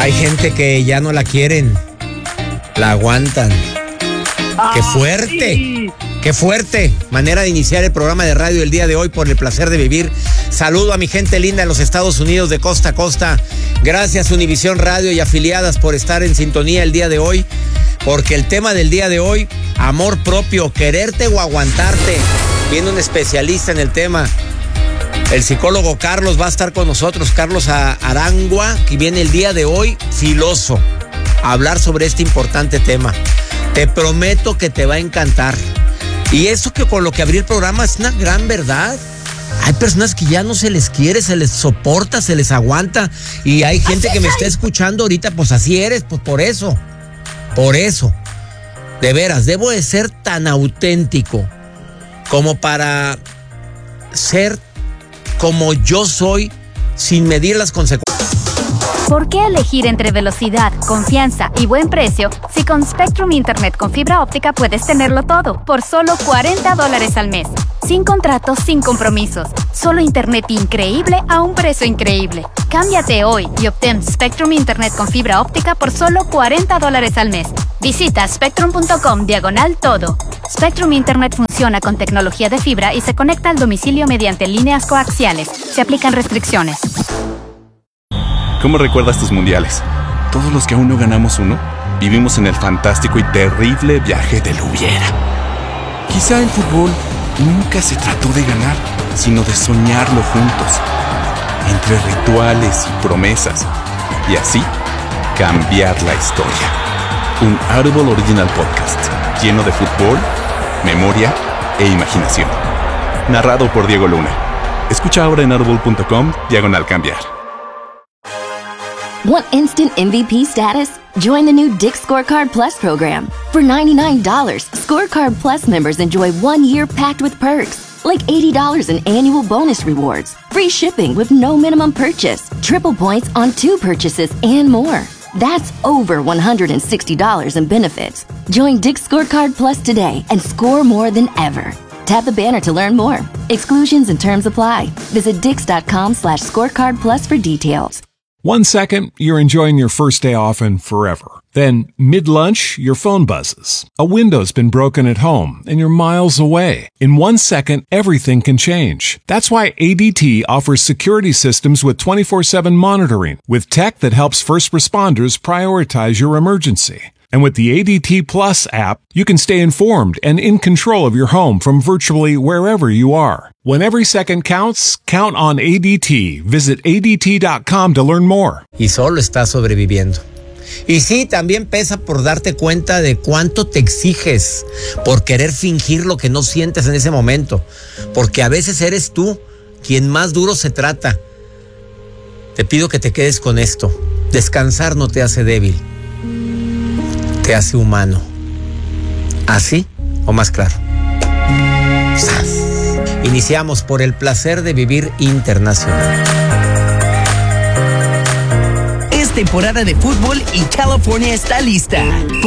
Hay gente que ya no la quieren, la aguantan. ¡Qué fuerte! Sí. ¡Qué fuerte! Manera de iniciar el programa de radio el día de hoy por el placer de vivir. Saludo a mi gente linda en los Estados Unidos de costa a costa. Gracias Univisión Radio y afiliadas por estar en sintonía el día de hoy. Porque el tema del día de hoy, amor propio, quererte o aguantarte. Viene un especialista en el tema. El psicólogo Carlos va a estar con nosotros, Carlos Arangua, que viene el día de hoy, filoso, a hablar sobre este importante tema. Te prometo que te va a encantar. Y eso que con lo que abrí el programa es una gran verdad. Hay personas que ya no se les quiere, se les soporta, se les aguanta. Y hay gente que me está escuchando ahorita, pues así eres, pues por eso. Por eso. De veras, debo de ser tan auténtico como para ser como yo soy, sin medir las consecuencias. ¿Por qué elegir entre velocidad, confianza y buen precio si con Spectrum Internet con fibra óptica puedes tenerlo todo por solo $40 al mes? Sin contratos, sin compromisos. Solo internet increíble a un precio increíble. Cámbiate hoy y obtén Spectrum Internet con fibra óptica por solo $40 al mes. Visita spectrum.com/todo. Spectrum Internet funciona con tecnología de fibra y se conecta al domicilio mediante líneas coaxiales. Se aplican restricciones. ¿Cómo recuerdas tus mundiales? Todos los que aún no ganamos uno, vivimos en el fantástico y terrible viaje del hubiera. Quizá el fútbol nunca se trató de ganar, sino de soñarlo juntos, entre rituales y promesas, y así cambiar la historia. Un Audible Original Podcast, lleno de fútbol, memoria e imaginación. Narrado por Diego Luna. Escucha ahora en audible.com/cambiar. Want instant MVP status? Join the new Dick's Scorecard Plus program. For $99, Scorecard Plus members enjoy 1 year packed with perks, like $80 in annual bonus rewards, free shipping with no minimum purchase, triple points on 2 purchases, and more. That's over $160 in benefits. Join Dick's Scorecard Plus today and score more than ever. Tap the banner to learn more. Exclusions and terms apply. Visit dix.com/scorecard plus for details. 1 second, you're enjoying your first day off and forever. Then, mid-lunch, your phone buzzes. A window's been broken at home and you're miles away. In 1 second, everything can change. That's why ADT offers security systems with 24/7 monitoring, with tech that helps first responders prioritize your emergency. And with the ADT Plus app, you can stay informed and in control of your home from virtually wherever you are. When every second counts, count on ADT. Visit ADT.com to learn more. Y solo estás sobreviviendo. Y sí, también pesa por darte cuenta de cuánto te exiges por querer fingir lo que no sientes en ese momento. Porque a veces eres tú quien más duro se trata. Te pido que te quedes con esto. Descansar no te hace débil. Te hace humano. ¿Así o más claro? ¡Sas! Iniciamos por el placer de vivir internacional. Es temporada de fútbol y California está lista.